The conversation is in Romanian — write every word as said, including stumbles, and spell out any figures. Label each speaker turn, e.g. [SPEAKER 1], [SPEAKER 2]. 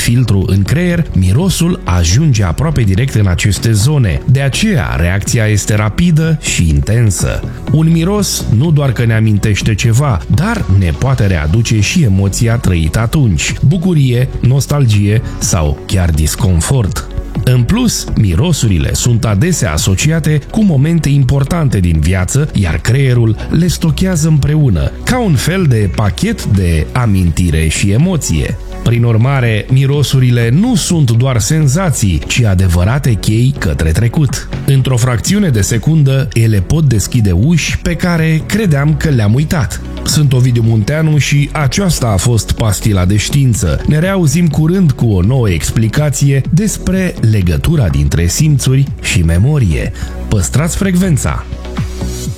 [SPEAKER 1] filtru în creier, mirosul ajunge aproape direct în aceste zone. De aceea, reacția este rapidă și intensă. Un miros nu doar că ne amintește ceva, dar ne poate readuce și emoția trăită atunci, bucurie, nostalgie sau chiar disconfort. În plus, mirosurile sunt adesea asociate cu momente importante din viață, iar creierul le stochează împreună, ca un fel de pachet de amintire și emoție. Prin urmare, mirosurile nu sunt doar senzații, ci adevărate chei către trecut. Într-o fracțiune de secundă, ele pot deschide uși pe care credeam că le-am uitat. Sunt Ovidiu Munteanu și aceasta a fost Pastila de Știință. Ne reauzim curând cu o nouă explicație despre legătura dintre simțuri și memorie. Păstrați frecvența!